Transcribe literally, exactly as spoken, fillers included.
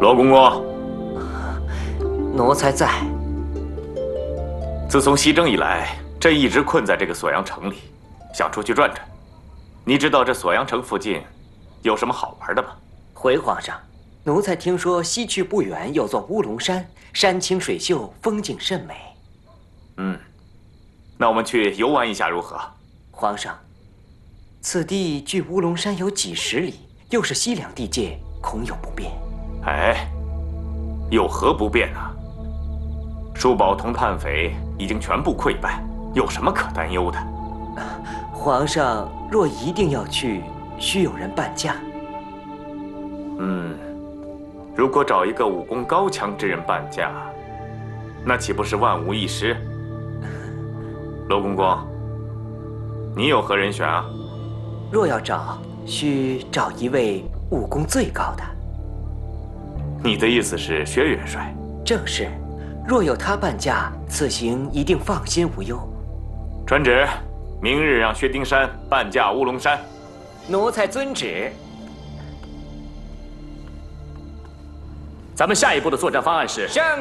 罗公公， 奴才在。 自从西征以来，朕一直困在这个锁阳城里，想出去转转。你知道这锁阳城附近有什么好玩的吗？ 回皇上，奴才听说西去不远有座乌龙山，山清水秀，风景甚美。 嗯，那我们去游玩一下如何？ 皇上，此地距乌龙山有几十里，又是西凉地界，恐有不便。 哎，有何不便啊？舒宝同悍匪已经全部溃败，有什么可担忧的？ 皇上若一定要去，需有人伴驾。 嗯，如果找一个武功高强之人伴驾，那岂不是万无一失？罗公公，你有何人选啊？ 若要找，需找一位武功最高的。 你的意思是薛元帅？ 正是，若有他伴驾，此行一定放心无忧。 传旨，明日让薛丁山伴驾乌龙山。 奴才遵旨。 咱们下一步的作战方案是？ 正